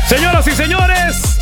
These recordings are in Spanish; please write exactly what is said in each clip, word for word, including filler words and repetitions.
Señoras y señores,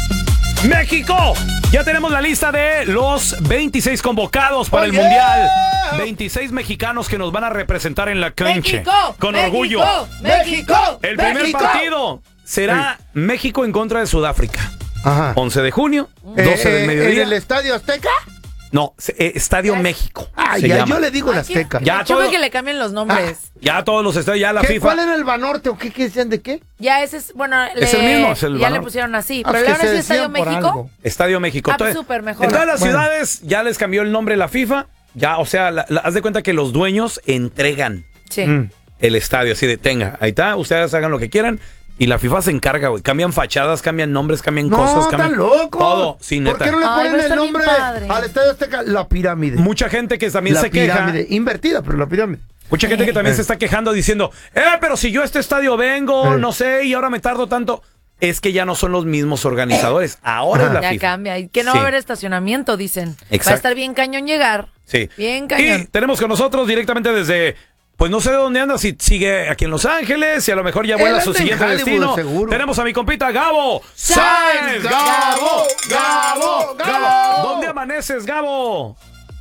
México. Ya tenemos la lista de los veintiséis convocados para Oye. el Mundial. veintiséis mexicanos que nos van a representar en la cancha. México, con México, orgullo. México. El primer México. partido será México en contra de Sudáfrica. Ajá. once de junio, Eh, doce del eh, mediodía. ¿En el Estadio Azteca? No, se- eh, Estadio México. Ah, se ya, llama. yo le digo el Aquí- Azteca. Ya Yo todo- creo que le cambien los nombres. Ya todos los estadios, ya la ¿Qué, FIFA. ¿Cuál era el Banorte o qué, qué decían de qué? Ya ese es, bueno, Es le- el mismo, es el ya valor. le pusieron así. Ah, Pero es le van que a se decir Estadio decían por México. algo. Estadio México. Ah, Entonces, súper mejor. En todas las Bueno. ciudades ya les cambió el nombre la FIFA. Ya, o sea, la- la- haz de cuenta que los dueños entregan Sí. Mm. el estadio. Así de, tenga, ahí está, ustedes hagan lo que quieran. Y la FIFA se encarga, güey. Cambian fachadas, cambian nombres, cambian No, cosas. están Cambian locos. todo. Sí, ¿Por neta. qué no le Ay, ponen va a el estar bien nombre padre. al Estadio Azteca? La pirámide. Mucha gente que también la se queja. pirámide. Invertida, pero la pirámide. Mucha gente que también Eh. se está quejando diciendo, eh, pero si yo a este estadio vengo, Eh. no sé, y ahora me tardo tanto. Es que ya no son los mismos organizadores. Ahora es la Ya FIFA. cambia. Y que no Sí. va a haber estacionamiento, dicen. Va a Exacto. estar bien cañón llegar. Sí. Bien Y cañón. tenemos con nosotros directamente desde, pues no sé de dónde anda, si sigue aquí en Los Ángeles, y a lo mejor ya vuela Él a su anda en siguiente Hollywood, destino. seguro. Tenemos a mi compita Gabo ¡Sáenz! Sáenz. ¡Gabo! ¡Gabo! ¡Gabo! ¿Dónde amaneces, Gabo?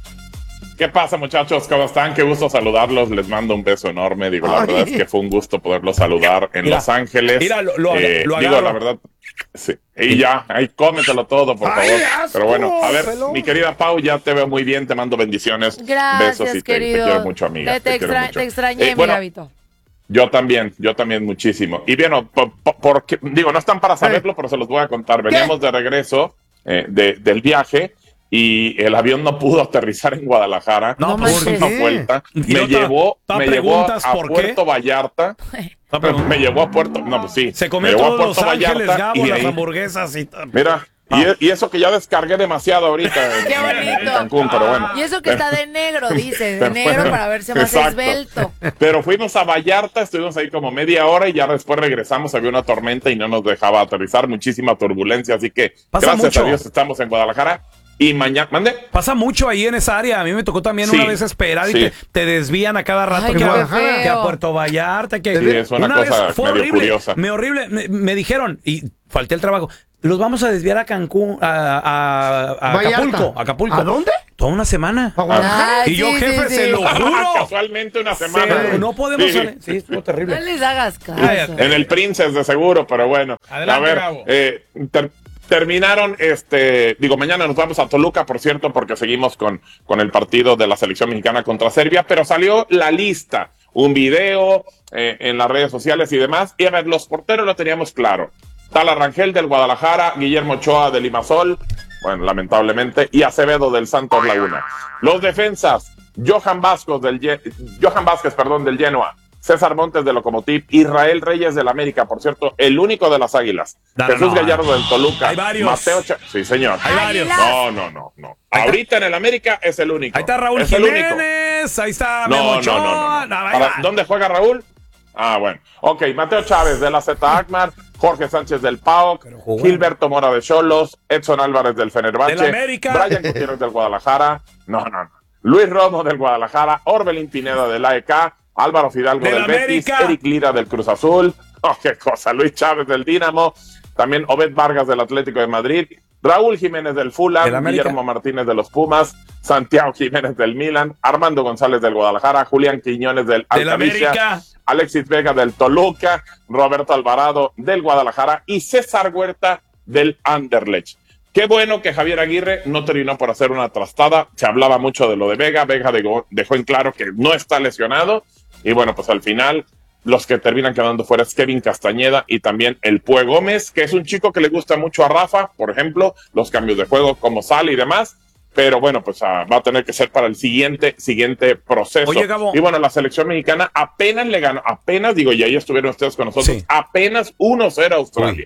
¿Qué pasa, muchachos? ¿Cómo están? Qué gusto saludarlos. Les mando un beso enorme. Digo, la Ay. verdad es que fue un gusto poderlos saludar en Mira, Los Ángeles. mira, lo- lo- Eh, lo digo, agarro. la verdad. Sí. Y ya, ahí cómetelo todo, por Ay, favor. asco, Pero bueno, a ver, pelón. mi querida Pau, ya te veo muy bien. Te mando bendiciones. Gracias, besos y te, te querido. quiero mucho, amiga. Te, te quiero extra- mucho. te extrañé, Eh, mi bueno, Gabito. Yo también, yo también muchísimo. Y bien, por, por- porque, digo, no están para saberlo, pero se los voy a contar. Veníamos de regreso eh, de- del viaje y el avión no pudo aterrizar en Guadalajara. No, No por manches. una vuelta. Y Me no te- llevó, te me llevó preguntas a por qué. Puerto Vallarta. No, pero- Me llevó a Puerto, no, pues sí. Se me comió llevó a todos Los Puerto Ángeles, Vallarta Gabo, y de las ahí- hamburguesas y tal. Mira, Ah. y, y eso que ya descargué demasiado ahorita en, Qué en- en bonito. Cancún, pero bueno. Y eso que está de negro, dice. De Pero negro bueno, para verse más exacto. esbelto. Pero fuimos a Vallarta, estuvimos ahí como media hora y ya después regresamos, había una tormenta y no nos dejaba aterrizar, muchísima turbulencia, así que Pasa gracias mucho. a Dios estamos en Guadalajara y mañana, mande. Pasa mucho ahí en esa área. A mí me tocó también Sí, una vez esperar y sí. te, te desvían a cada rato Ay, que, qué a, feo. que a Puerto Vallarta. Que Sí, es una cosa vez fue medio horrible. curiosa. Me horrible. Me, me dijeron, y falté el trabajo, los vamos a desviar a Cancún, a, a- a Vallarta. Acapulco, Acapulco. ¿A dónde? Toda una semana. ¿A Guadalajara? Ay, Y yo, sí, jefe, sí, se sí. lo juro. Casualmente una semana. Se- no podemos Sí. salir. Sí, estuvo No terrible. les hagas caso. Cállate. En el Princess de seguro, pero bueno. Adelante, a ver, Gabo. eh, ter- terminaron, este, digo, mañana nos vamos a Toluca, por cierto, porque seguimos con, con el partido de la selección mexicana contra Serbia, pero salió la lista, un video eh, en las redes sociales y demás, y a ver, los porteros lo teníamos claro. Tala Rangel del Guadalajara, Guillermo Ochoa del Limassol, bueno, lamentablemente, y Acevedo del Santos Laguna. Los defensas, Johan Vázquez del, Ye- Johan Vázquez, perdón, del Genoa, César Montes del Lokomotiv, Israel Reyes del América, por cierto, el único de las Águilas, No, no, Jesús no, Gallardo del Toluca, hay varios. Mateo Cha- sí, señor. Hay varios. Águilas. No, no, no, no. Ahorita en el América es el único. Ahí está Raúl es el único. Jiménez. Ahí está Memo No, no, Ochoa. no, no. no. ahí Para- va. ¿Dónde juega Raúl? Ah, bueno. Ok, Mateo Chávez de la Z Akmar, Jorge Sánchez del P A O C, Pero jugó. Gilberto Mora de Cholos, Edson Álvarez del Fenerbahce, Del América. Brian Gutiérrez del Guadalajara, no, no, no. Luis Romo del Guadalajara, Orbelín Pineda del A E K, Álvaro Fidalgo Del del Betis, América. Eric Lira del Cruz Azul, oh, qué cosa, Luis Chávez del Dínamo, también Obed Vargas del Atlético de Madrid, Raúl Jiménez del Del Fulham, América. Guillermo Martínez de los Pumas, Santiago Jiménez del Milan, Armando González del Guadalajara, Julián Quiñones del Del Altavicia, América. Alexis Vega del Toluca, Roberto Alvarado del Guadalajara y César Huerta del Anderlecht. Qué bueno que Javier Aguirre no terminó por hacer una trastada. Se hablaba mucho de lo de Vega. Vega dejó, dejó en claro que no está lesionado. Y bueno, pues al final los que terminan quedando fuera es Kevin Castañeda y también el Pue Gómez, que es un chico que le gusta mucho a Rafa, por ejemplo, los cambios de juego, cómo sale y demás. Pero bueno, pues uh, va a tener que ser para el siguiente, siguiente proceso. Oye, Gabo. Y bueno, la selección mexicana apenas le ganó, apenas, digo, y ahí estuvieron ustedes con nosotros, Sí. apenas uno cero a Australia.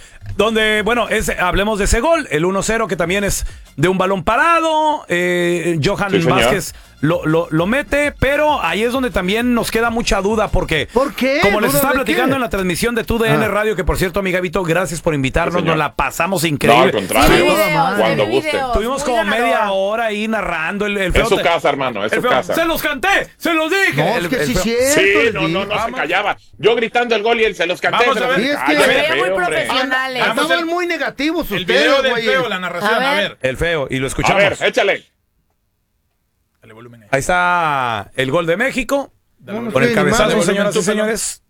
Donde, bueno, es, hablemos de ese gol, el uno cero, que también es de un balón parado. Eh, Johan Sí, señor. Vázquez lo, lo, lo mete, pero ahí es donde también nos queda mucha duda porque ¿Por qué? como les ¿Duda estaba de platicando qué? en la transmisión de Tu D N Ah. Radio, que por cierto, mi Gabito, gracias por invitarnos, Sí, señor. nos la pasamos No, increíble. al contrario. Sí, vi Toda videos, madre. Cuando vi guste. videos, Tuvimos muy como media ganador. hora ahí narrando el, el feo. Es su te- casa, hermano, es el su feo, casa. Se los canté, se los dije. No, El- es que el sí feo- es cierto. Sí, les no, no, digo. no se Vamos. callaba. Yo gritando el gol y él se los canté. Vamos se a los- ver. Sí, es que- Cállate, Se veía muy feo, hombre. profesionales. Vamos Andaban el- muy negativos El ustedes, video del güey. feo, la narración, A a ver. ver. El feo, y lo A escuchamos. ver, échale. Dale volumen ahí. Ahí está el gol de México. Dale No, Con el Sí, cabezazo, animal, señoras y volumen, tú, señores.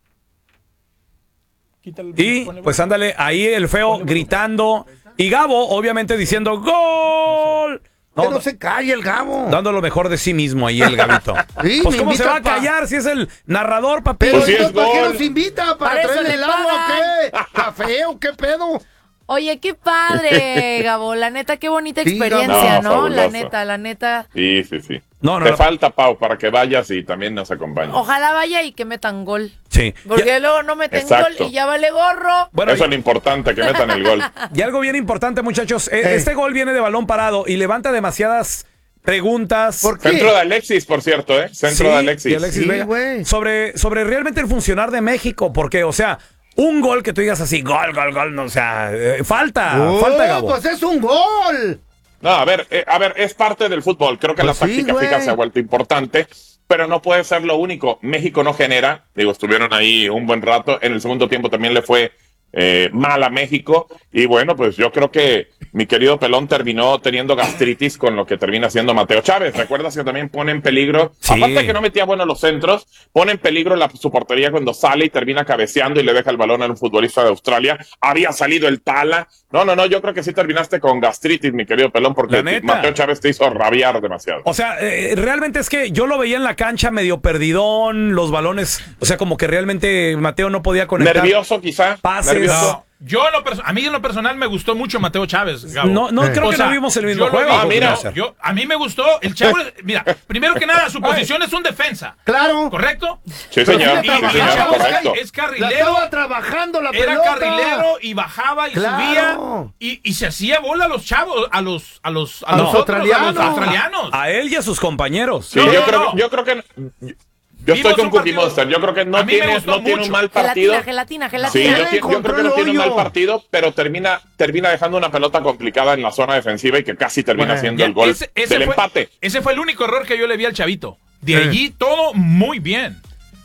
Quita el- Y ponle pues volumen. ándale, ahí el feo gritando. Y Gabo, obviamente, diciendo ¡Gol! Que No, no se calle el Gabo. dando lo mejor de sí mismo ahí el Gabito. Sí, Pues me cómo se va a invita pa- callar si es el narrador, papi. Pero Pues sí entonces, es ¿para qué gol. nos invita? ¿Para Para eso traerle le el agua o pagan. qué? ¿Café o qué pedo? Oye, qué padre, Gabo. La neta, qué bonita Sí, experiencia, no, ¿no? La fabuloso. neta, la neta. Sí, sí, sí. No, no, Te no. falta, Pau, para que vayas y también nos acompañes. Ojalá vaya y que metan gol. Sí. Porque Y, luego no meten Exacto. gol y ya vale gorro. bueno, Eso es y, lo importante, que metan el gol. y algo bien importante, muchachos. e- Ey. Este gol viene de balón parado y levanta demasiadas preguntas. ¿Por qué? Centro de Alexis, por cierto, ¿eh? Centro Sí, de Alexis. y Alexis Sí, Vega. güey. Sobre, sobre realmente el funcionar de México, porque, o sea, un gol que tú digas así, gol, gol, gol, no, o sea, eh, falta, Oh, falta, Gabo. pues es un gol. No, a ver, eh, a ver, es parte del fútbol. Creo que Pues la sí, táctica güey. fija se ha vuelto importante, pero no puede ser lo único. México no genera, digo, estuvieron ahí un buen rato. En el segundo tiempo también le fue eh, mal a México. Y bueno, pues yo creo que mi querido Pelón terminó teniendo gastritis con lo que termina siendo Mateo Chávez. ¿Recuerdas que también pone en peligro? Sí. Aparte de que no metía buenos los centros, pone en peligro la, su portería cuando sale y termina cabeceando y le deja el balón a un futbolista de Australia. Había salido el Tala. No, no, no, yo creo que sí terminaste con gastritis, mi querido Pelón, porque La neta. Mateo Chávez te hizo rabiar demasiado. O sea, eh, realmente es que yo lo veía en la cancha medio perdidón, los balones, o sea, como que realmente Mateo no podía conectar. Nervioso, quizá. Pases. Nervioso. No, yo en lo perso- a mí en lo personal me gustó mucho Mateo Chávez, Gabo. No, no Eh. creo O que sea, no vimos el mismo yo lo juego. vi- Ah, mira. César. Yo, a mí me gustó el chavo. Mira, primero que nada, su posición es un defensa, Claro. ¿correcto? Sí, señor. Y, Sí, y el señor, chavo es- correcto. es La carrilero. estaba trabajando la Era pelota. carrilero y bajaba y Claro. subía y, y se hacía bola a los chavos, a los a los A los nosotros, australianos. a los australianos. A él y a sus compañeros. Sí, No, yo, no, creo no. que, yo creo que. Yo, yo Vimos estoy con un Cookie partido- Monster. Yo creo que a no mí me tiene, gustó no tiene un mucho. mal partido. Gelatina, gelatina, Sí, gelatina. yo, Ay, ti- yo creo que encontró no el tiene un mal hoyo. partido, pero termina, termina dejando una pelota complicada en la zona defensiva y que casi termina Bueno, siendo Ya, el gol ese, ese del fue, empate. ese fue el único error que yo le vi al chavito. De Eh. allí todo muy bien.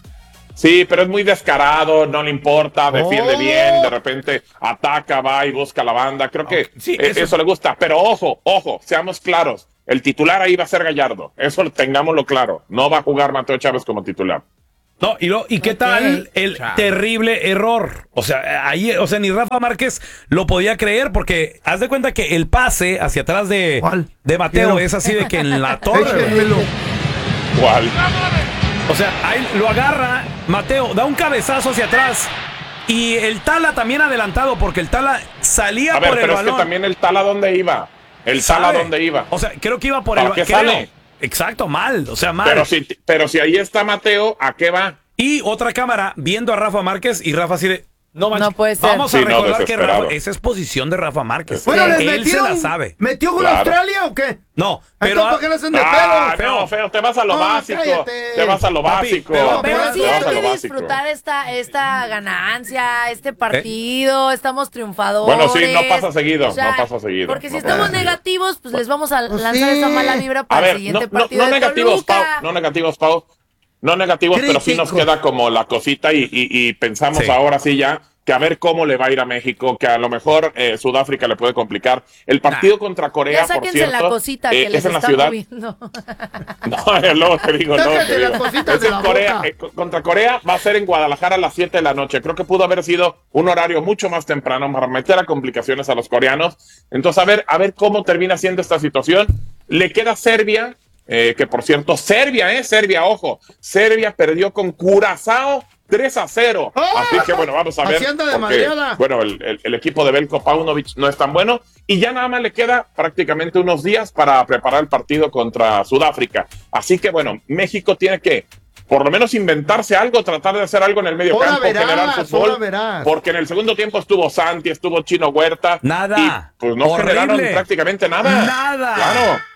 Sí, pero es muy descarado, no le importa, defiende Oh. bien, de repente ataca, va y busca la banda. Creo que Sí, eh, eso- eso... le gusta. Pero ojo, ojo, seamos claros. El titular ahí va a ser Gallardo. Eso tengámoslo claro. No va a jugar Mateo Chávez como titular. No, y, lo, ¿y qué Ok. tal el Chale. terrible error? O sea, ahí, o sea, ni Rafa Márquez lo podía creer porque haz de cuenta que el pase hacia atrás de, ¿Cuál? de Mateo Quiero. es así de que en la torre. Échemelo. ¿Cuál? O sea, ahí lo agarra, Mateo da un cabezazo hacia atrás y el Tala también adelantado porque el Tala salía A ver, por el pero es que balón. también el Tala dónde iba. El Tala ¿Sabe? dónde iba. O sea, creo que iba por ¿Para el qué creo. sale? Exacto, mal, o sea, mal. Pero si, pero si ahí está Mateo, ¿a qué va? Y otra cámara viendo a Rafa Márquez y Rafa así de no, manches, No puede ser. Vamos a Sí, no, recordar que desesperado. Rafa, esa es posición de Rafa Márquez. Bueno, les Él se metieron. la sabe. ¿Metió con Claro. Australia o qué? No, Pero pero ¿por qué no hacen de Ah, pedo? feo, feo, te vas a lo No, básico. cállate. Te vas a lo Papi, básico. pero- Pero Te sí vas hay a lo que básico. disfrutar esta, esta ganancia, este partido, estamos triunfadores. Bueno, sí, no pasa seguido, O sea, no pasa seguido, Porque si no estamos pasa seguido. negativos, pues les vamos a Pues lanzar sí. esa mala vibra A para el ver, no, siguiente no, partido no de negativos, Pau, Toluca. no negativos, Pau. No negativos, pero sí nos Críticos. queda como la cosita y, y- y pensamos Sí. ahora sí ya que a ver cómo le va a ir a México, que a lo mejor eh, Sudáfrica le puede complicar. El partido contra Corea, Ya por sáquense cierto, la cosita eh, que les es en la está ciudad. moviendo. No, luego te digo, no. Sáquense te las digo. cositas Es de en la Corea, boca. eh, co- contra Corea va a ser en Guadalajara a las siete de la noche. Creo que pudo haber sido un horario mucho más temprano para meter a complicaciones a los coreanos. Entonces, a ver, a ver cómo termina siendo esta situación. Le queda Serbia, eh, que por cierto, Serbia, eh, Serbia, ojo, Serbia perdió con Curazao tres a cero. ¡Ah! Así que bueno, vamos a ver. Así anda de porque, madreada. bueno, el, el- el equipo de Belko Paunovic no es tan bueno y ya nada más le queda prácticamente unos días para preparar el partido contra Sudáfrica. Así que bueno, México tiene que por lo menos inventarse algo, tratar de hacer algo en el medio Ahora campo, verás, generar ahora fútbol, verás. porque en el segundo tiempo estuvo Santi, estuvo Chino Huerta. Nada. Y pues no Horrible. generaron prácticamente nada. Nada. Claro.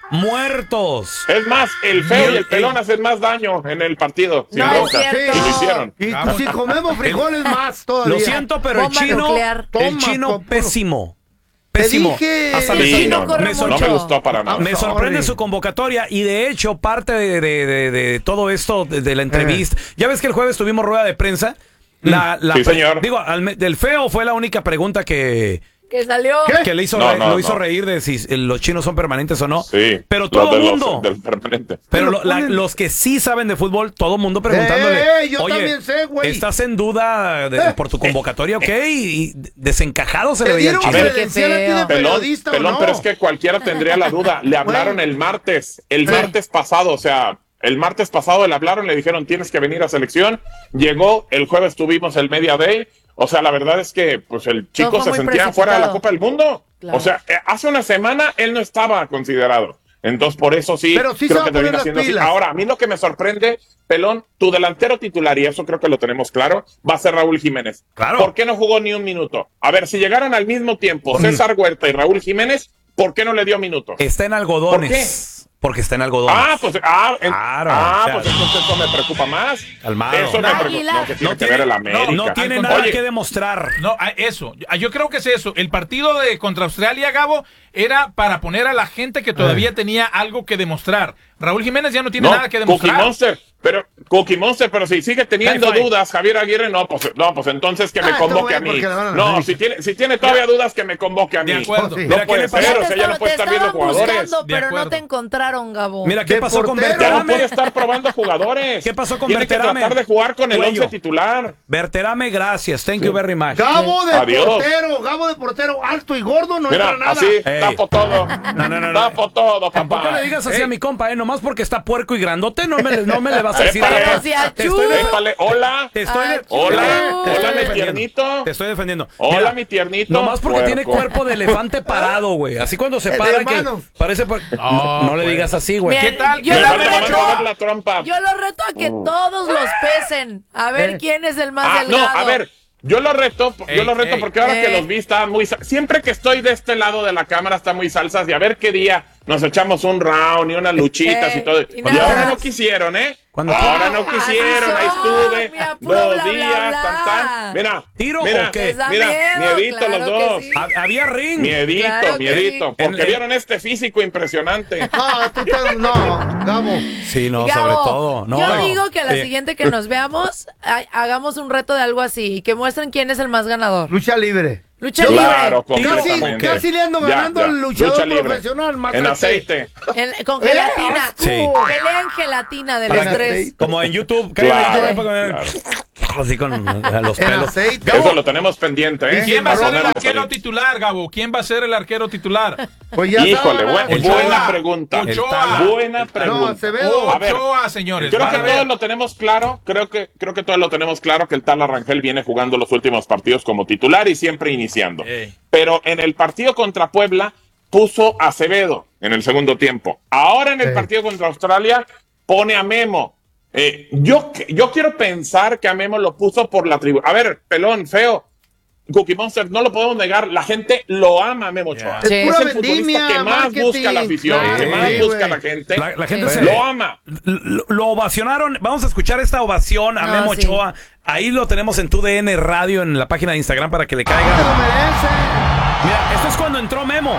muertos. Es más, el feo y el pelón hacen más daño en el partido. Sin No, es bronca. cierto. Y lo hicieron. Y pues, si comemos frijoles más todavía. Lo siento, pero el Bomba chino, nuclear. el Toma, chino por puro. pésimo. Pésimo. dije. Hasta El me, Sí, chino no, corre me no mucho. me gustó para nada. me sorprende Sorry. su convocatoria y de hecho parte de, de- de- de todo esto, de, de la entrevista. Ya ves que el jueves tuvimos rueda de prensa. La, la Sí, pre- señor. Digo, al me- del feo fue la única pregunta que, Que salió. ¿Qué? que le hizo, No, re- no, lo hizo no. reír de si los chinos son permanentes o no. Sí. Pero todo los el de mundo. Los, del permanente. Pero Pero lo- la- ponen- los que sí saben de fútbol, todo el mundo preguntándole. Eh, yo Oye, también sé, güey". ¿estás en duda de- Eh. por tu convocatoria? Ok, y, y desencajado se le ¿Te veía el dieron chino. ver, credencial a ti de feo. Pelón, periodista pelón o no? pero es que cualquiera tendría la duda. Le hablaron el martes, el Sí. martes pasado, o sea, el martes pasado le hablaron, le dijeron tienes que venir a selección. Llegó, el jueves tuvimos el media day. O sea, la verdad es que pues el chico fue se muy sentía fuera de la precipitado. Copa del Mundo. Claro. O sea, eh, hace una semana él no estaba considerado. Entonces, por eso sí, Pero sí se creo va que a poner termina las siendo así. pilas. Ahora, a mí lo que me sorprende, Pelón, tu delantero titular, y eso creo que lo tenemos claro, va a ser Raúl Jiménez. Claro. ¿Por qué no jugó ni un minuto? A ver, si llegaron al mismo tiempo César Huerta y Raúl Jiménez, ¿por qué no le dio minutos? Está en algodones. Porque está en algodones. Ah, pues, ah, en- Claro, ah, o sea, pues entonces eso me preocupa más. calmado. Eso me Águila. preocupa. No, que tiene No que tiene, ver el América. no, no tiene Al nada Oye, que demostrar. No, a- eso. Yo- Yo creo que es eso. El partido de contra Australia, Gabo, era para poner a la gente que todavía tenía algo que demostrar. Raúl Jiménez ya no tiene no, nada que Cookie demostrar. Monster, pero Cookie Monster, pero si sigue teniendo Hi-Fi. dudas, Javier Aguirre, no, pues, no, pues entonces que me Ah, está convoque a bueno, mí. porque le van a No, América. si tiene, si tiene todavía dudas, que me convoque a mí. De acuerdo. Sí. No Mira, ¿qué puede le pasó? ser, Ya o te sea, ya no estaba- puede te estar viendo estaban jugadores. buscando, De pero no acuerdo. te encontraron, Gabo. Mira, ¿qué De pasó con portero. Ya no Berterame? puede estar probando jugadores. ¿Qué pasó con Tiene que Berterame? tratar de jugar con el Cuello. once titular. Berterame, gracias. Thank you very much. Gabo de Adiós. portero, Gabo de portero, alto y gordo, no Mira, entra nada. así, Ey. tapo todo. No, no, no, no. Tapo todo, Tampoco papá. le digas así Ey, a mi compa, ¿eh? Nomás porque está puerco y grandote, no me, no me le vas a decir. Épale. nada. Pero si a Te estoy, Chu- de- épale, hola. te estoy de- Ah, Hola, Chu. te hola, estoy mi defendiendo. tiernito. Te estoy defendiendo. Hola, Mira, mi tiernito. nomás porque Puerco. tiene cuerpo de elefante parado, güey. Así cuando se El para de que manos. parece... por- No, no le pues. digas así, güey. Bien, ¿Qué tal? Yo Me lo falta nomás reto, mover la trompa. yo lo reto a que todos los pesen. A ver Eh. quién es el más Ah, no, delgado. a ver, yo lo reto, yo Ey, lo reto ey. porque ahora que Ey. los vi está muy... sa- Siempre que estoy de este lado de la cámara está muy salsas y a ver qué día nos echamos un round y unas luchitas Ey, y todo. y Y nada ahora más. no quisieron, ¿eh? ¿Cuándo? Ahora no Así quisieron, ahí son, estuve mira, puro dos bla, bla, días, bla. tan, tan. Mira, ¿Tiro mira, o qué? Les da mira, miedo, miedito claro los que dos. sí. Ha- Había ring. Miedito, Claro que miedito, sí. porque En- vieron este físico impresionante. Ah, tú te- no, Gabo. Sí, no, Gabo, sobre todo. No, yo no. digo que a la Eh, siguiente que nos veamos, ha- hagamos un reto de algo así y que muestren quién es el más ganador. Lucha libre. Lucha Claro, libre. Casi, completamente. casi le ando Ya, ganando ya. al luchador Lucha libre. profesional. Más En este. aceite. En- con Eh, gelatina. Sí. Pelean gelatina de los Para que- tres. Como en YouTube. que Claro, en YouTube, Así con eh, los En pelos. aceite. Eso lo tenemos pendiente, ¿eh? ¿Y ¿Quién va a ser el Ponerlo arquero ahí. titular, Gabo? ¿Quién va a ser el arquero titular? Pues ya Híjole, saben, buen- Ochoa. buena pregunta. Ochoa. Buena pregunta. No, Acevedo. A ver, Ochoa, señores. creo van que a ver. todos lo tenemos claro. Creo que, creo que todos lo tenemos claro que el Tala Rangel viene jugando los últimos partidos como titular y siempre iniciando. Ey. Pero en el partido contra Puebla puso a Acevedo en el segundo tiempo. Ahora en el Sí. partido contra Australia pone a Memo. Eh, yo, yo quiero pensar que a Memo lo puso por la tribu. A ver, pelón, feo. Cookie Monster, no lo podemos negar. La gente lo ama a Memo Ochoa. Es Sí. pura Es el futbolista vendimia, que más marketing. busca la afición, Claro, que más sí, busca güey. la gente. La, la gente Sí. se Lo ama. Lo, lo ovacionaron. Vamos a escuchar esta ovación a No, Memo sí. Ochoa. Ahí lo tenemos en tu D N Radio, en la página de Instagram para que le Te lo caiga. merece. Mira, esto es cuando entró Memo.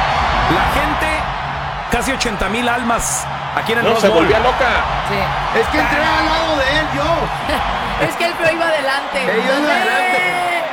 La gente, casi ochenta mil almas aquí en el No, Rose se Bowl. volvía loca. Sí. Es que entré al lado de él yo. Es que el feo iba adelante. Él iba adelante. ¡Eh!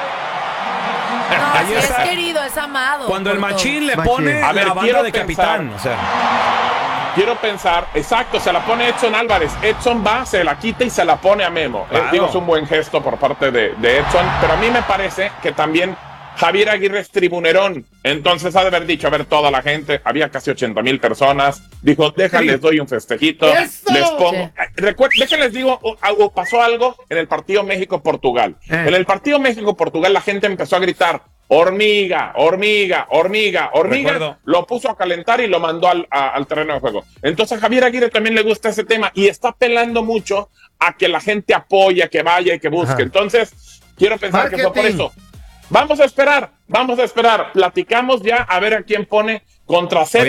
No, Ahí sí, está. es querido, es amado. Cuando el por todos. machín le Machín. pone A ver, la banda quiero de pensar. capitán. O sea, Quiero pensar, exacto, se la pone Edson Álvarez. Edson va, se la quita y se la pone a Memo. Eh, Claro. digo, es un buen gesto por parte de, de Edson, pero a mí me parece que también Javier Aguirre es tribunerón. Entonces ha de haber dicho, a ver, toda la gente, había casi ochenta mil personas. Dijo, déjales, doy un festejito. ¡Eso! Les pongo. Sí. Recuer- déjenles digo, o- algo, pasó algo en el partido México-Portugal. Eh. En el partido México-Portugal la gente empezó a gritar, hormiga, hormiga, hormiga, hormiga. Recuerdo. Lo puso a calentar y lo mandó al, a- al terreno de juego. Entonces a Javier Aguirre también le gusta ese tema y está apelando mucho a que la gente apoye, que vaya y que busque. Ajá. Entonces, quiero pensar que fue por Marketing. eso. Vamos a esperar, vamos a esperar. Platicamos ya a ver a quién pone contra Serbia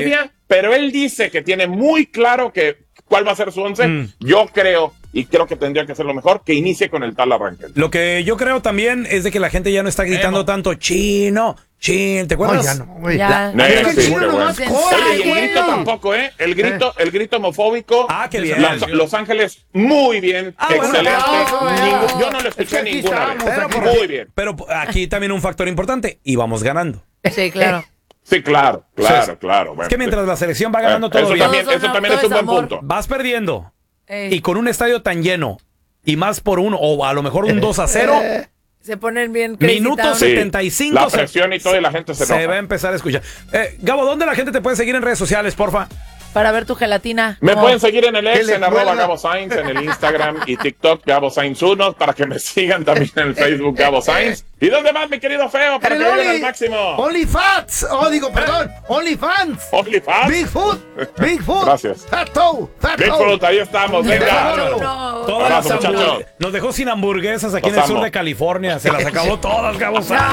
pero él dice que tiene muy claro que cuál va a ser su once. Mm. Yo creo, y creo que tendría que ser lo mejor, que inicie con el Tala Rangel. Lo que yo creo también es de que la gente ya no está gritando eh, tanto chino, chin, ¿te acuerdas? Oh, ya no, güey. Ya. No, Es que el sí, chino qué nomás bueno. corre, Oye, y el güey. grito tampoco, ¿eh? El grito, el grito homofóbico. Ah, qué bien. Los, Los Ángeles, muy bien, Ah, excelente. bueno, Ningún- yo no lo Es que escuché aquí ninguna vez. estamos, aquí- Muy bien. Pero aquí también un factor importante, y vamos ganando. Sí, claro. Sí, claro, claro, Sí, claro. Bueno, Es que mientras sí. la selección va ganando Eh, todo eso bien, también, Todo eso es- también todo es un es buen amor. punto. vas perdiendo, Ey, y con un estadio tan lleno, y más por uno, o a lo mejor un dos a cero, se ponen bien crazy minuto town. Sí, setenta y cinco, la se- presión y todo, y la gente se se enoja. va a empezar a escuchar. Eh, Gabo, ¿dónde la gente te puede seguir en redes sociales, porfa? Para ver tu gelatina. Me ¿Cómo? pueden seguir en el Que ex, le en arroba cuelga. Gabo Sainz, en el Instagram y TikTok Gabo Sainz uno, para que me sigan también en el Facebook Gabo Sainz. ¿Y dónde más, mi querido Feo? Para El que lleguen al Only- máximo. OnlyFans. Oh, digo, perdón. OnlyFans. OnlyFans. Bigfoot. Bigfoot. Gracias. Fat Toe. Fat Toe. Bigfoot, ahí estamos, venga. No, no. Todas Abrazo, las hamburg- muchachos. Nos dejó sin hamburguesas aquí Los en el sur amo. de California. Se las acabó todas, Gabo Sainz.